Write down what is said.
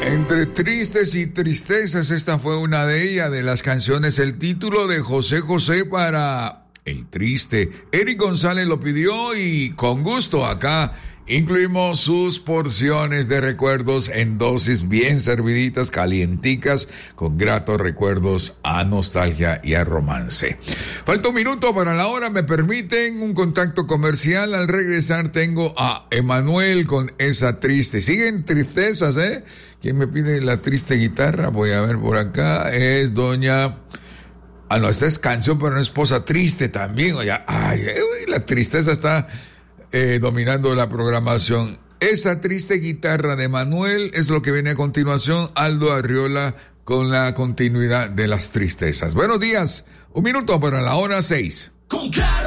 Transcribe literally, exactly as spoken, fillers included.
Entre tristes y tristezas, esta fue una de ellas, de las canciones, el título de José José para El Triste. Eric González lo pidió y con gusto acá incluimos sus porciones de recuerdos en dosis bien serviditas, calienticas, con gratos recuerdos a nostalgia y a romance. Falta un minuto para la hora, me permiten un contacto comercial. Al regresar tengo a Emanuel con esa triste. Siguen tristezas, ¿eh? ¿Quién me pide la triste guitarra? Voy a ver por acá. Es doña... Ah, no, esta es canción para una esposa triste también. Oye, ay, la tristeza está eh, dominando la programación. Esa triste guitarra de Manuel es lo que viene a continuación. Aldo Arriola con la continuidad de las tristezas. Buenos días. Un minuto para la hora seis. Con claro.